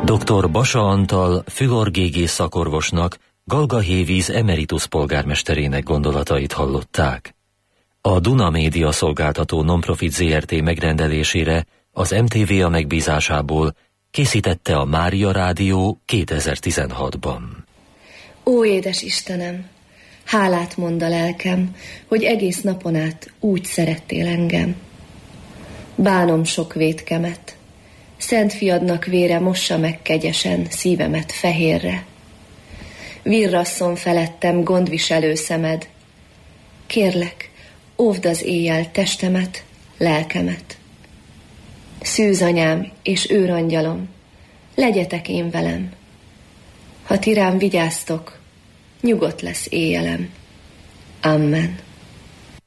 Dr. Basa Antal fülorgégész szakorvosnak, Galgahévíz emeritus polgármesterének gondolatait hallották. A Duna Média Szolgáltató Nonprofit Zrt. Megrendelésére az MTVA megbízásából készítette a Mária Rádió 2016-ban. Ó, édes Istenem, hálát mond a lelkem, hogy egész napon át úgy szerettél engem. Bánom sok vétkemet, Szent Fiadnak vére mossa meg kegyesen szívemet fehérre. Virrasszon felettem gondviselő szemed, kérlek, óvd az éjjel testemet, lelkemet. Szűzanyám és őrangyalom, legyetek én velem. Ha ti rám vigyáztok, nyugodt lesz éjjelem. Amen.